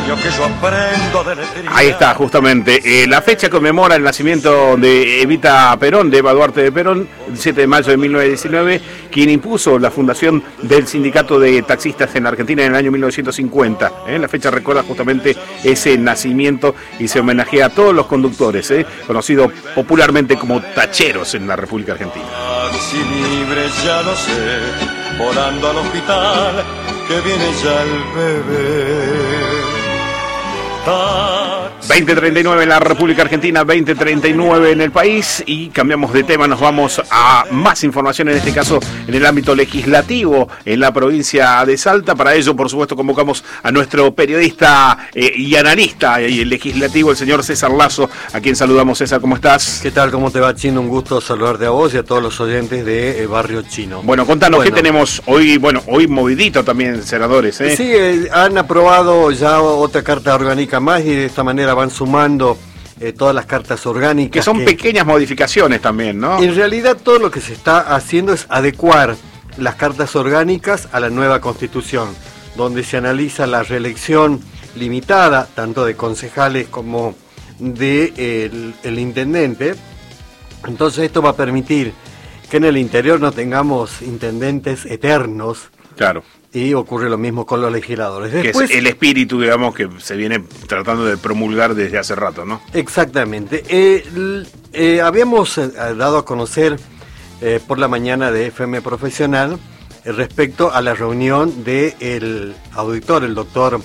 años que yo aprendo de letría. Ahí está, justamente. La fecha conmemora el nacimiento de Evita Perón, de Eva Duarte de Perón, el 7 de mayo de 1919, quien impuso la fundación del sindicato de taxistas en Argentina en el año 1950. La fecha recuerda justamente ese nacimiento y se homenajea a todos los conductores, conocidos popularmente como tacheros en la República Argentina. Si libre ya lo sé, volando al hospital, que viene ya el bebé. 20:39 en la República Argentina, 20:39 en el país, y cambiamos de tema, nos vamos a más información, en este caso en el ámbito legislativo en la provincia de Salta. Para ello, por supuesto, convocamos a nuestro periodista y analista legislativo, el señor César Lazo, a quien saludamos. César, ¿cómo estás? ¿Qué tal? ¿Cómo te va, Chino? Un gusto saludarte a vos y a todos los oyentes de Barrio Chino. Bueno, contanos, ¿qué tenemos hoy? Bueno, hoy movidito también, senadores, ¿eh? Sí, han aprobado ya otra carta orgánica más y de esta manera van sumando todas las cartas orgánicas. Que son pequeñas modificaciones también, ¿no? En realidad todo lo que se está haciendo es adecuar las cartas orgánicas a la nueva Constitución, donde se analiza la reelección limitada, tanto de concejales como de el intendente. Entonces esto va a permitir que en el interior no tengamos intendentes eternos. Claro. Y ocurre lo mismo con los legisladores. Después, que es el espíritu, digamos, que se viene tratando de promulgar desde hace rato, ¿no? Exactamente. Habíamos dado a conocer por la mañana de FM Profesional respecto a la reunión del auditor, el doctor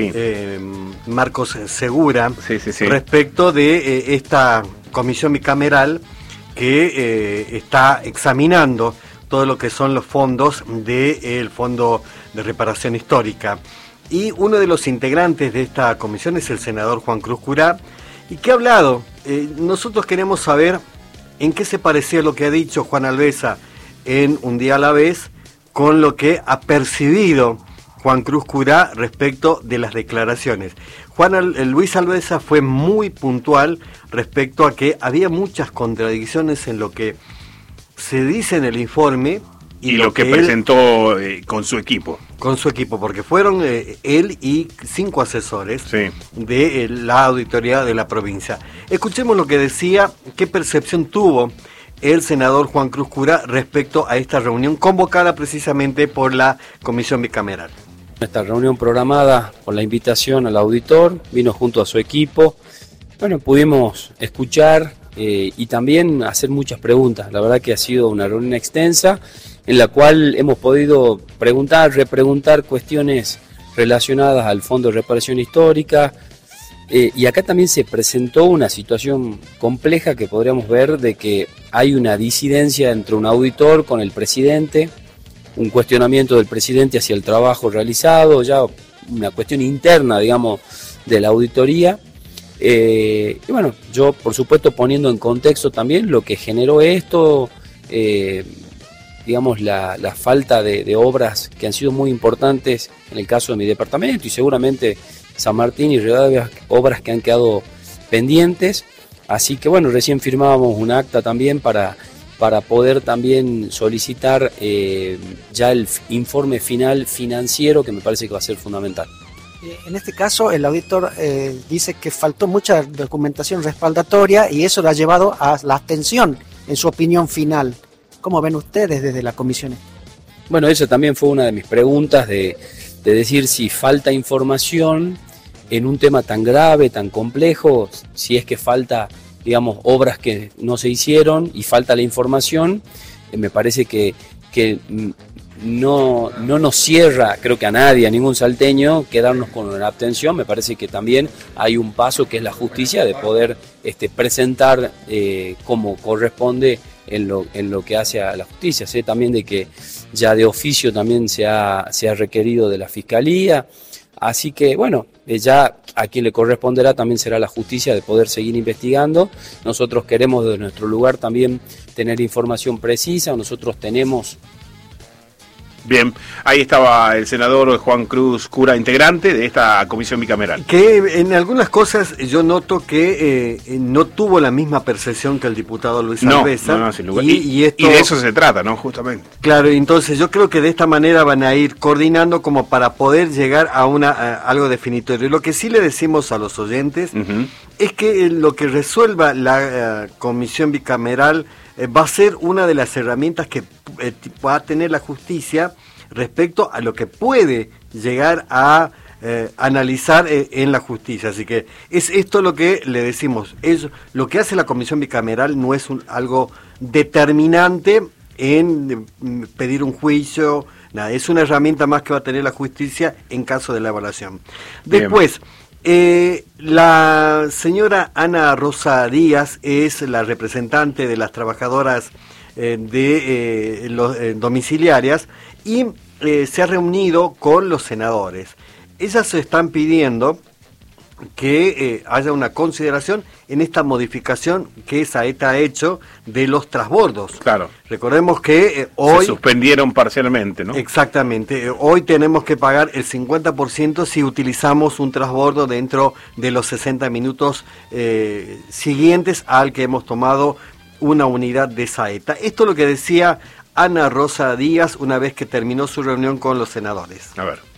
Marcos Segura, respecto de esta comisión bicameral que está examinando todo lo que son los fondos del Fondo de Reparación Histórica. Y uno de los integrantes de esta comisión es el senador Juan Cruz Curá, y que ha hablado. Nosotros queremos saber en qué se parecía lo que ha dicho Juan Alvesa en Un Día a la Vez con lo que ha percibido Juan Cruz Curá respecto de las declaraciones. Luis Alvesa fue muy puntual respecto a que había muchas contradicciones en lo que se dice en el informe y lo que presentó con su equipo. Con su equipo, porque fueron él y 5 asesores de la auditoría de la provincia. Escuchemos lo que decía, qué percepción tuvo el senador Juan Cruz Curá respecto a esta reunión convocada precisamente por la comisión bicameral. Esta reunión programada con la invitación al auditor, vino junto a su equipo. Bueno, pudimos escuchar y también hacer muchas preguntas. La verdad que ha sido una reunión extensa en la cual hemos podido preguntar, repreguntar cuestiones relacionadas al Fondo de Reparación Histórica, y acá también se presentó una situación compleja que podríamos ver de que hay una disidencia entre un auditor con el presidente, un cuestionamiento del presidente hacia el trabajo realizado, ya una cuestión interna, digamos, de la auditoría. Y bueno, yo por supuesto poniendo en contexto también lo que generó esto, digamos la falta de obras que han sido muy importantes en el caso de mi departamento y seguramente San Martín y Rivadavia, obras que han quedado pendientes. Así que bueno, recién firmábamos un acta también para poder también solicitar ya el informe final financiero, que me parece que va a ser fundamental. En este caso, el auditor dice que faltó mucha documentación respaldatoria y eso lo ha llevado a la abstención en su opinión final. ¿Cómo ven ustedes desde la comisión? Bueno, esa también fue una de mis preguntas, de decir si falta información en un tema tan grave, tan complejo, si es que falta, digamos, obras que no se hicieron y falta la información. Me parece que no nos cierra, creo que a nadie, a ningún salteño, quedarnos con una abstención. Me parece que también hay un paso que es la justicia de poder presentar como corresponde en lo que hace a la justicia. Sé también de que ya de oficio también se ha requerido de la Fiscalía, así que bueno, ya a quien le corresponderá también será la justicia de poder seguir investigando. Nosotros queremos desde nuestro lugar también tener información precisa. Nosotros tenemos Bien, ahí estaba el senador Juan Cruz Cura, integrante de esta comisión bicameral. Que en algunas cosas yo noto que no tuvo la misma percepción que el diputado Luis Alvesa. No, sin lugar. Y de eso se trata, ¿no? Justamente. Claro, entonces yo creo que de esta manera van a ir coordinando como para poder llegar a algo definitorio. Lo que sí le decimos a los oyentes es que lo que resuelva la comisión bicameral va a ser una de las herramientas que va a tener la justicia respecto a lo que puede llegar a analizar en la justicia. Así que es esto lo que le decimos. Es lo que hace la comisión bicameral no es algo determinante en pedir un juicio, nada, es una herramienta más que va a tener la justicia en caso de la evaluación. Después, la señora Ana Rosa Díaz es la representante de las trabajadoras domiciliarias y se ha reunido con los senadores. Ellas se están pidiendo que haya una consideración en esta modificación que Saeta ha hecho de los transbordos. Claro. Recordemos que hoy... se suspendieron parcialmente, ¿no? Exactamente. Hoy tenemos que pagar el 50% si utilizamos un transbordo dentro de los 60 minutos siguientes al que hemos tomado una unidad de Saeta. Esto es lo que decía Ana Rosa Díaz una vez que terminó su reunión con los senadores. A ver.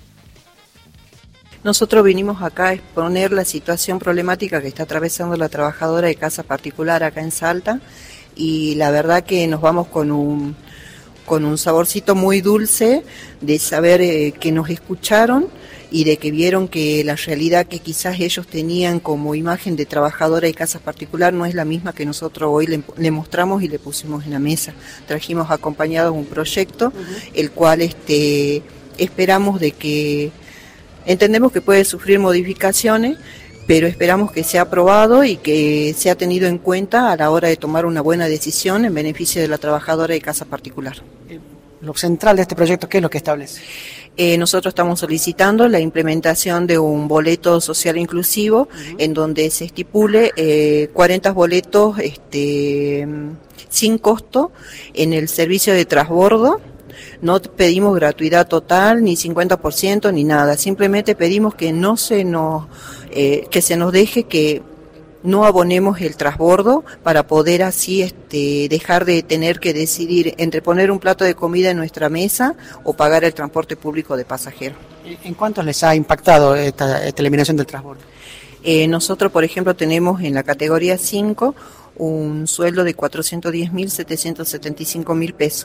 Nosotros vinimos acá a exponer la situación problemática que está atravesando la trabajadora de casa particular acá en Salta, y la verdad que nos vamos con un saborcito muy dulce de saber que nos escucharon y de que vieron que la realidad que quizás ellos tenían como imagen de trabajadora de casa particular no es la misma que nosotros hoy le mostramos y le pusimos en la mesa. Trajimos acompañados un proyecto, el cual esperamos de que... Entendemos que puede sufrir modificaciones, pero esperamos que sea aprobado y que sea tenido en cuenta a la hora de tomar una buena decisión en beneficio de la trabajadora de casa particular. Lo central de este proyecto, ¿qué es lo que establece? Nosotros estamos solicitando la implementación de un boleto social inclusivo, en donde se estipule 40 boletos sin costo en el servicio de transbordo. No pedimos gratuidad total, ni 50%, ni nada. Simplemente pedimos que que se nos deje que no abonemos el transbordo para poder así dejar de tener que decidir entre poner un plato de comida en nuestra mesa o pagar el transporte público de pasajeros. ¿En cuánto les ha impactado esta eliminación del transbordo? Nosotros, por ejemplo, tenemos en la categoría 5 un sueldo de 410.775.000 pesos.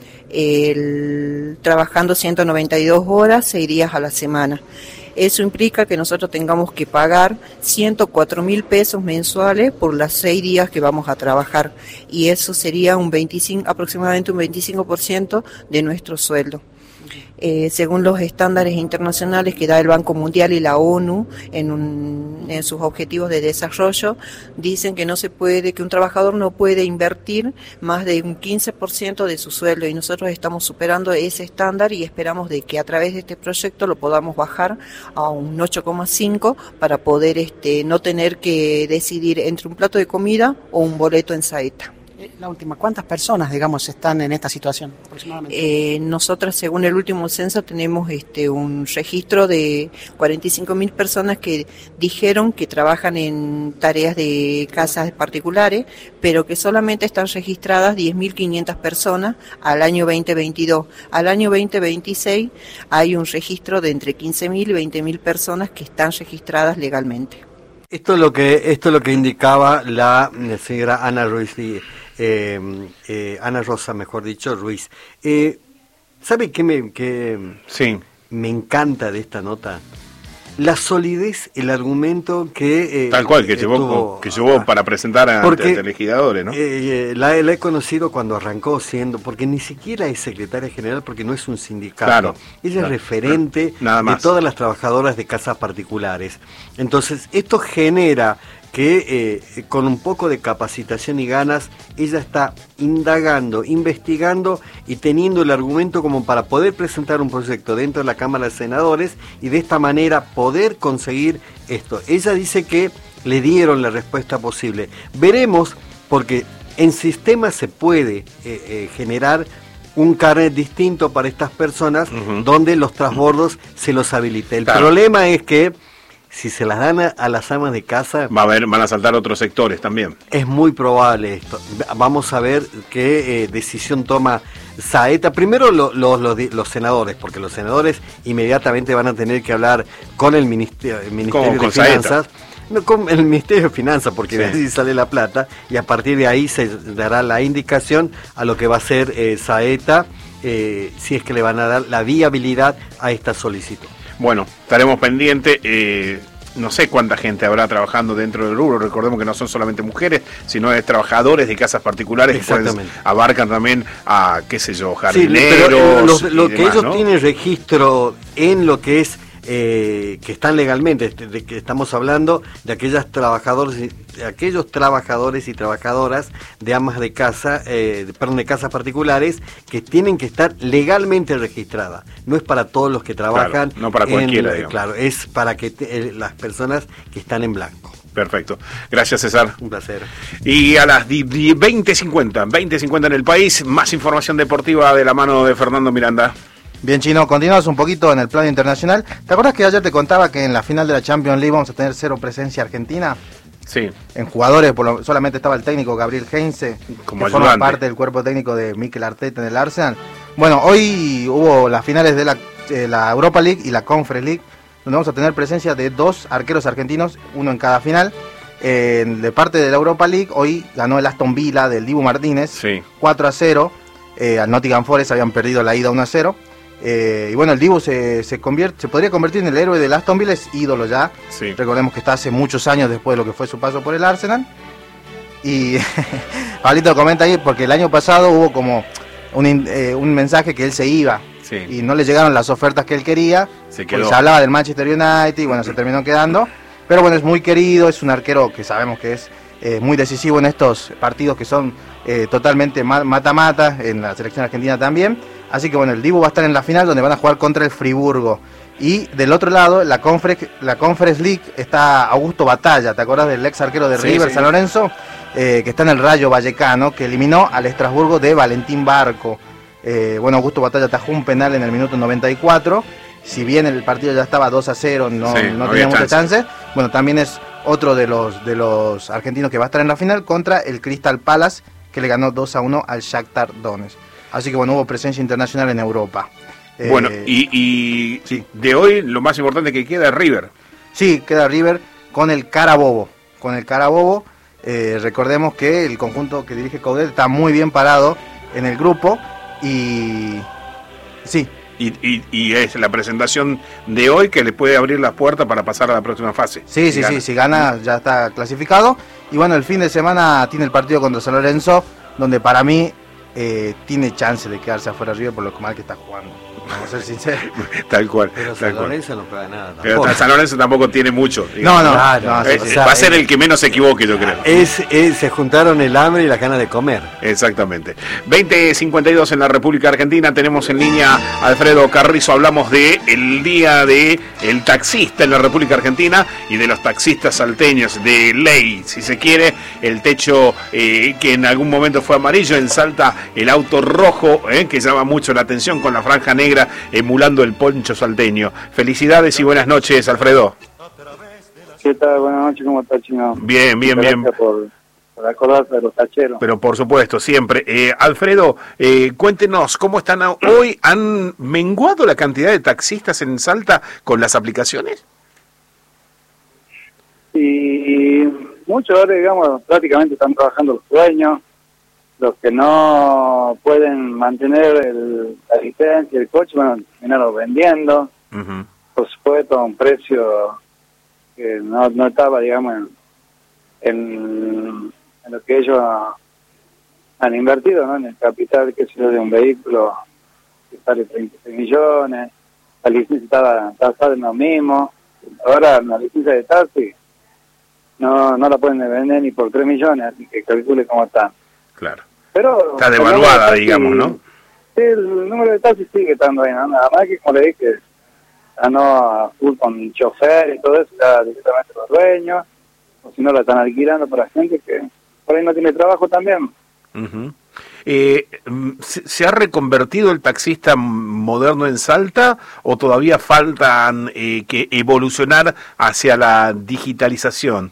Trabajando 192 horas, 6 días a la semana. Eso implica que nosotros tengamos que pagar 104.000 pesos mensuales por las 6 días que vamos a trabajar, y eso sería aproximadamente un 25% de nuestro sueldo. Según los estándares internacionales que da el Banco Mundial y la ONU en sus objetivos de desarrollo, dicen que que un trabajador no puede invertir más de un 15% de su sueldo, y nosotros estamos superando ese estándar y esperamos de que a través de este proyecto lo podamos bajar a un 8,5 para poder no tener que decidir entre un plato de comida o un boleto en Saeta. La última, ¿cuántas personas, digamos, están en esta situación aproximadamente? Nosotras, según el último censo, tenemos un registro de 45.000 personas que dijeron que trabajan en tareas de casas particulares, pero que solamente están registradas 10.500 personas al año 2022. Al año 2026 hay un registro de entre 15.000 y 20.000 personas que están registradas legalmente. Esto es lo que indicaba la señora Ana Ruiz, Ana Rosa, mejor dicho, Ruiz. ¿Sabe qué me encanta de esta nota? La solidez, el argumento que... Tal cual, que llevó para presentar a legisladores, ¿no? La he conocido cuando arrancó porque ni siquiera es secretaria general, porque no es un sindicato. Claro, ella es referente de todas las trabajadoras de casas particulares. Entonces, esto genera que con un poco de capacitación y ganas, ella está indagando, investigando y teniendo el argumento como para poder presentar un proyecto dentro de la Cámara de Senadores y de esta manera poder conseguir esto. Ella dice que le dieron la respuesta posible. Veremos, porque en sistemas se puede generar un carnet distinto para estas personas, donde los transbordos se los habilite. El problema es que si se las dan a las amas de casa, van a saltar otros sectores también. Es muy probable esto. Vamos a ver qué decisión toma Saeta. Primero los senadores, porque los senadores inmediatamente van a tener que hablar con el Ministerio de Finanzas. No, con el Ministerio de Finanzas, porque de ahí sale la plata, y a partir de ahí se dará la indicación a lo que va a hacer Saeta, si es que le van a dar la viabilidad a esta solicitud. Bueno, estaremos pendientes. No sé cuánta gente habrá trabajando dentro del rubro. Recordemos que no son solamente mujeres, sino de trabajadores de casas particulares que abarcan también a, qué sé yo, jardineros. Sí, pero lo que demás, ellos, ¿no?, tienen registro en lo que es que están legalmente, de que estamos hablando de aquellos trabajadores y trabajadoras de amas de casa, de casas particulares, que tienen que estar legalmente registradas. No es para todos los que trabajan. Claro, no para cualquiera, digamos. Claro, es para que las personas que están en blanco. Perfecto. Gracias, César. Un placer. Y a las 20:50 en el país, más información deportiva de la mano de Fernando Miranda. Bien, Chino, continuamos un poquito en el plano internacional. ¿Te acuerdas que ayer te contaba que en la final de la Champions League vamos a tener 0 presencia argentina? Sí. En jugadores, solamente estaba el técnico Gabriel Heinze, como que forma parte del cuerpo técnico de Mikel Arteta en el Arsenal. Bueno, hoy hubo las finales de la Europa League y la Conference League, donde vamos a tener presencia de 2 arqueros argentinos, uno en cada final. De parte de la Europa League, hoy ganó el Aston Villa del Dibu Martínez, 4-0. Al Nottingham Forest habían perdido la ida 1-0. Y bueno, el Dibu se podría convertir en el héroe del Aston Villa, es ídolo ya. Sí. Recordemos que está hace muchos años después de lo que fue su paso por el Arsenal. Y Pablito comenta ahí, porque el año pasado hubo como un mensaje que él se iba. Sí. Y no le llegaron las ofertas que él quería. Se hablaba del Manchester United y bueno, se terminó quedando. Pero bueno, es muy querido, es un arquero que sabemos que es muy decisivo en estos partidos que son totalmente mata-mata, en la selección argentina también. Así que bueno, el Dibu va a estar en la final, donde van a jugar contra el Friburgo. Y del otro lado, la Conference League, está Augusto Batalla. ¿Te acuerdas del ex arquero de River, San Lorenzo? Que está en el Rayo Vallecano, que eliminó al Estrasburgo de Valentín Barco. Bueno, Augusto Batalla atajó un penal en el minuto 94. Si bien el partido ya estaba 2-0, no tenía mucha chance. Bueno, también es otro de los argentinos que va a estar en la final contra el Crystal Palace, que le ganó 2-1 al Shakhtar Donetsk. Así que bueno, hubo presencia internacional en Europa. Bueno, y de hoy lo más importante que queda es River. Sí, queda River con el Carabobo. Recordemos que el conjunto que dirige Coudet está muy bien parado en el grupo. Y sí. Y es la presentación de hoy que le puede abrir las puertas para pasar a la próxima fase. Sí, si gana ya está clasificado. Y bueno, el fin de semana tiene el partido contra San Lorenzo, donde para mí tiene chance de quedarse afuera River por lo mal que está jugando. Vamos a ser sinceros. Tal cual. Pero San Lorenzo no juega nada. Pero San Lorenzo tampoco tiene mucho. No. Va a ser el que menos se equivoque, yo creo. Se juntaron el hambre y las ganas de comer. Exactamente. 20:52 en la República Argentina. Tenemos en línea a Alfredo Carrizo. Hablamos de el día de el taxista en la República Argentina y de los taxistas salteños, de ley, si se quiere. El techo que en algún momento fue amarillo, en Salta el auto rojo, que llama mucho la atención, con la franja negra emulando el poncho salteño. Felicidades y buenas noches, Alfredo. ¿Qué tal? Buenas noches, ¿cómo está, Chino? Bien. Gracias por acordarse de los tacheros. Pero por supuesto, siempre. Alfredo, cuéntenos, ¿cómo están hoy? ¿Han menguado la cantidad de taxistas en Salta con las aplicaciones? Y muchos ahora, digamos, prácticamente están trabajando los dueños. Los que no pueden mantener la licencia, el coche, bueno, terminaron vendiendo. Uh-huh. Por supuesto, a un precio que no estaba, digamos, en lo que ellos han invertido, ¿no? En el capital, que se de un vehículo que sale 36 millones, la licencia estaba en lo mismo. Ahora la licencia de taxi no la pueden vender ni por 3 millones, así que calcule cómo está. Claro. Pero está devaluada, digamos, ¿no? Sí, el número de taxis sigue estando ahí, ¿no? Nada más que, como le dije, no a full con chofer y todo eso, ya directamente los dueños, o si no la están alquilando para gente que por ahí no tiene trabajo también. Uh-huh. ¿Se ha reconvertido el taxista moderno en Salta o todavía faltan que evolucionar hacia la digitalización?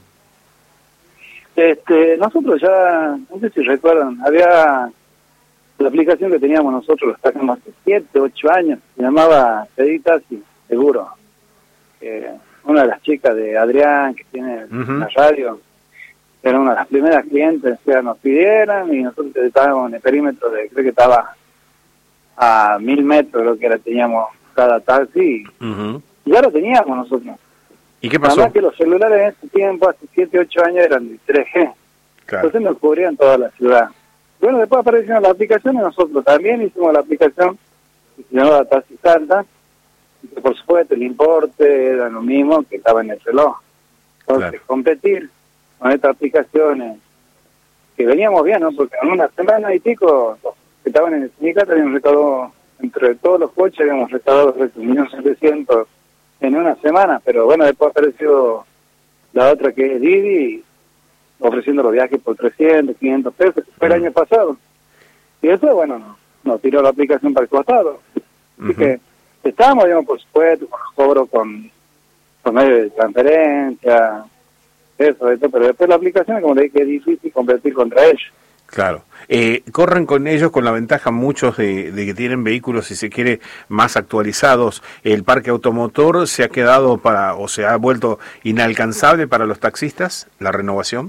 Nosotros ya, no sé si recuerdan, había la aplicación que teníamos nosotros, lo sacamos hace 7, 8 años, se llamaba Pedí Taxi, seguro. Una de las chicas de Adrián, que tiene la radio, era una de las primeras clientes, o sea, nos pidieran y nosotros estábamos en el perímetro de, creo que estaba a 1000 metros, creo que era, teníamos cada taxi, y ya lo teníamos nosotros. ¿Y qué pasó? Además que los celulares en ese tiempo, hace 7, 8 años, eran de 3G, entonces nos cubrían toda la ciudad. Bueno, después aparecieron las aplicaciones, nosotros también hicimos la aplicación que se llamaba Taxi Salta, y que por supuesto el importe era lo mismo que estaba en el reloj. Entonces, competir con estas aplicaciones, que veníamos bien, ¿no? Porque en una semana y pico, los que estaban en el sindicato habían recaudado, entre todos los coches habíamos recaudado 1.700.000 en una semana, pero bueno, después apareció la otra que es Didi, ofreciendo los viajes por 300, 500 pesos, que fue el año pasado. Y eso, bueno, nos tiró la aplicación para el costado. Así que estábamos, digamos, por supuesto, con los cobros con medio de transferencia, eso, pero después la aplicación, como le dije, es difícil competir contra ellos. Claro. Corren con ellos con la ventaja muchos de que tienen vehículos, si se quiere, más actualizados. El parque automotor se ha quedado o se ha vuelto inalcanzable para los taxistas, la renovación.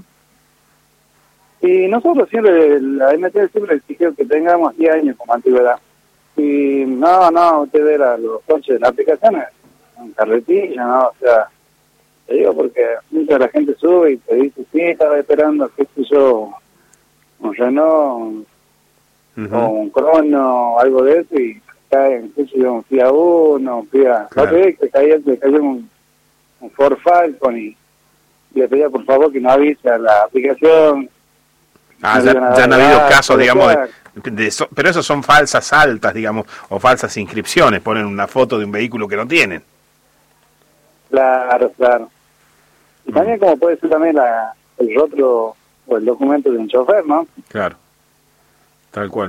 Y nosotros siempre, la MT siempre exigió que tengamos 10 años como antigüedad. Y no, usted ve los coches de la aplicación en carretilla, ¿no? O sea, te digo porque mucha la gente sube y te dice, sí, estaba esperando, qué sé yo, un Renault, o un Crono, algo de eso, y caen, qué sé yo, un Fiat Uno, un Fiat... Claro. No te ves que cayó un Ford Falcon y le pedía por favor que no avise a la aplicación. Ya no ha habido casos, digamos, pero esos son falsas altas, digamos, o falsas inscripciones, ponen una foto de un vehículo que no tienen. Claro. Y también como puede ser también el rótulo o el documento de un chofer, ¿no? Claro, tal cual.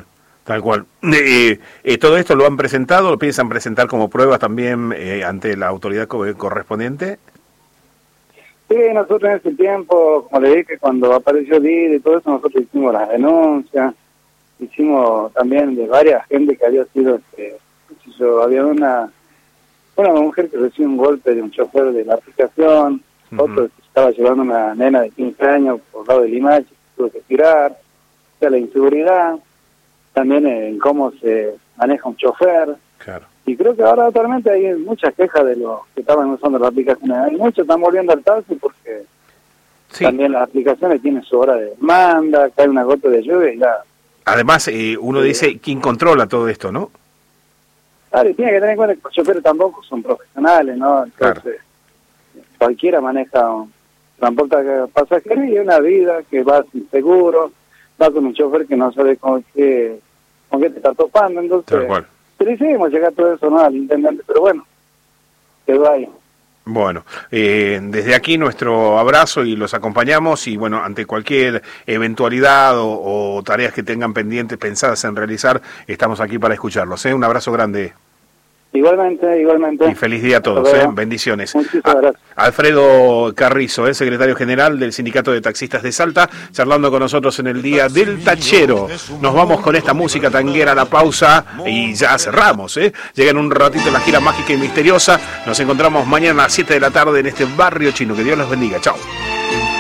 ¿Todo esto lo han presentado, lo piensan presentar como pruebas también ante la autoridad correspondiente? Sí, nosotros en ese tiempo, como le dije, cuando apareció Didi y todo eso, nosotros hicimos las denuncias, hicimos también de varias gente que había sido, había una mujer que recibió un golpe de un chofer de la aplicación, otro que estaba llevando una nena de 15 años por lado del Limache, tuvo que tirar, o sea, la inseguridad, también en cómo se maneja un chofer. Claro. Y creo que ahora actualmente hay muchas quejas de los que estaban usando las aplicaciones. Hay muchos están volviendo al taxi porque también las aplicaciones tienen su hora de demanda, cae una gota de lluvia y ya. Además, uno dice, ¿quién controla todo esto, no? Claro, y tiene que tener en cuenta que los choferes tampoco son profesionales, ¿no? Entonces, cualquiera maneja un transporte pasajero y una vida que va sin seguro, va con un chofer que no sabe con qué te está topando, entonces... Pero hicimos llegar todo eso, ¿no?, al intendente, pero bueno, quedó ahí. Bueno, desde aquí nuestro abrazo y los acompañamos y bueno, ante cualquier eventualidad o tareas que tengan pendientes, pensadas en realizar, estamos aquí para escucharlos. Un abrazo grande. Igualmente. Y feliz día a todos, bendiciones. Muchísimas gracias. Alfredo Carrizo, secretario general del Sindicato de Taxistas de Salta, charlando con nosotros en el Día del Tachero. Nos vamos con esta música tanguera a la pausa y ya cerramos. Llega en un ratito la gira mágica y misteriosa. Nos encontramos mañana a las 7 de la tarde en este barrio chino. Que Dios los bendiga. Chao.